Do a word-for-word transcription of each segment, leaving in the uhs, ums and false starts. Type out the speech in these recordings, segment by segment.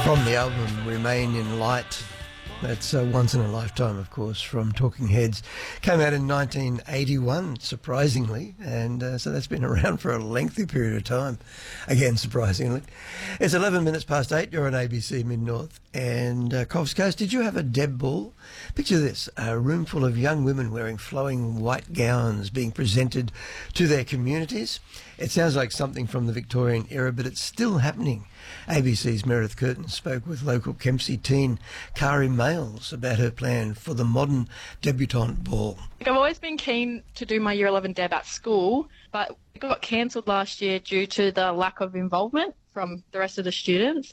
From the album Remain in Light, that's uh, Once in a Lifetime, of course, from Talking Heads. Came out in nineteen eighty-one, surprisingly, and uh, so that's been around for a lengthy period of time, again, surprisingly. It's eleven minutes past eight, you're on A B C Mid-North, and uh, Coffs Coast, did you have a Deb Ball? Picture this, a room full of young women wearing flowing white gowns being presented to their communities. It sounds like something from the Victorian era, but it's still happening. A B C's Meredith Curtin spoke with local Kempsey teen Kari Males about her plan for the modern debutante ball. I've always been keen to do my Year eleven deb at school, but it got cancelled last year due to the lack of involvement from the rest of the students.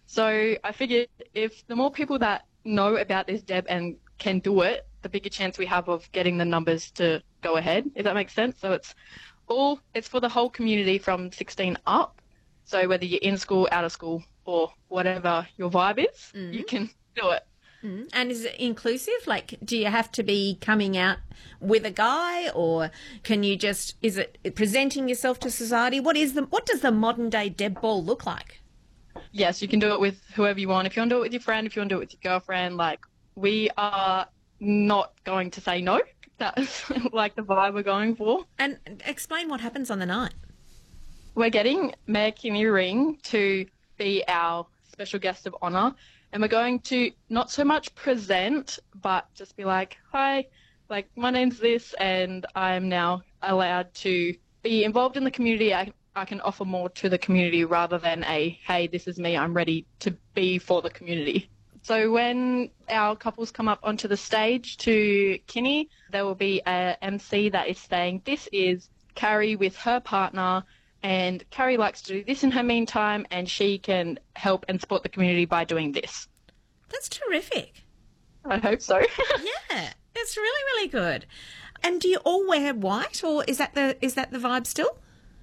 So I figured if the more people that know about this deb and can do it, the bigger chance we have of getting the numbers to go ahead, if that makes sense. So it's all it's for the whole community from sixteen up. So whether you're in school, out of school, or whatever your vibe is, mm. you can do it. Mm. And is it inclusive? Like, do you have to be coming out with a guy, or can you just, is it presenting yourself to society? What is the, what does the modern day Deb Ball look like? Yes, you can do it with whoever you want. If you want to do it with your friend, if you want to do it with your girlfriend, like, we are not going to say no. That's like the vibe we're going for. And explain what happens on the night. We're getting Mayor Kimmy Ring to be our special guest of honour, and we're going to not so much present, but just be like, hi, like, my name's this, and I'm now allowed to be involved in the community. I, I can offer more to the community rather than a, hey, this is me, I'm ready to be for the community. So when our couples come up onto the stage to Kinney, there will be a M C that is saying, this is Kari with her partner, and Kari likes to do this in her meantime, and she can help and support the community by doing this. That's terrific. I hope so. Yeah, it's really, really good. And do you all wear white, or is that the is that the vibe still?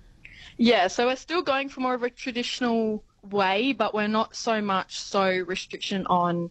Yeah, so we're still going for more of a traditional way, but we're not so much so restriction on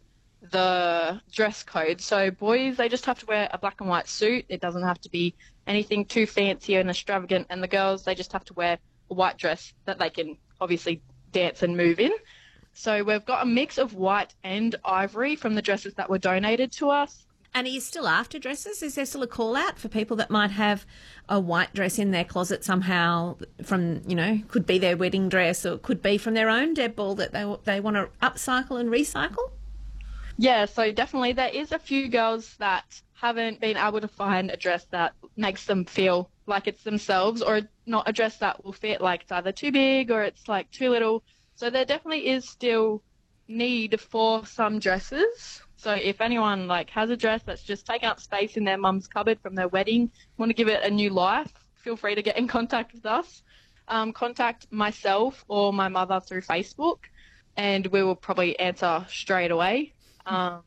the dress code. So boys, they just have to wear a black and white suit. It doesn't have to be anything too fancy and extravagant. And the girls, they just have to wear a white dress that they can obviously dance and move in. So we've got a mix of white and ivory from the dresses that were donated to us. And are you still after dresses? Is there still a call out for people that might have a white dress in their closet somehow from, you know, could be their wedding dress, or it could be from their own Deb Ball that they they want to upcycle and recycle? Yeah, so definitely there is a few girls that haven't been able to find a dress that makes them feel like it's themselves, or not a dress that will fit, like it's either too big or it's like too little. So there definitely is still need for some dresses. So if anyone like has a dress that's just taking up space in their mum's cupboard from their wedding, want to give it a new life, feel free to get in contact with us. Um, contact myself or my mother through Facebook, and we will probably answer straight away. Um,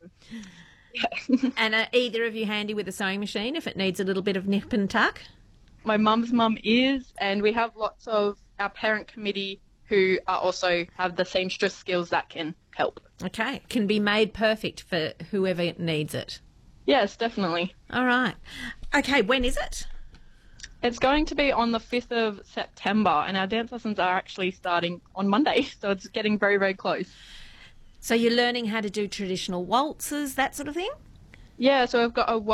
yeah. And are either of you handy with a sewing machine if it needs a little bit of nip and tuck? My mum's mum is, and we have lots of our parent committee who are also have the seamstress skills that can help. Okay, can be made perfect for whoever needs it. Yes, definitely. All right. Okay, when is it? It's going to be on the fifth of September, and our dance lessons are actually starting on Monday, so it's getting very, very close. So you're learning how to do traditional waltzes, that sort of thing? Yeah, so we've got a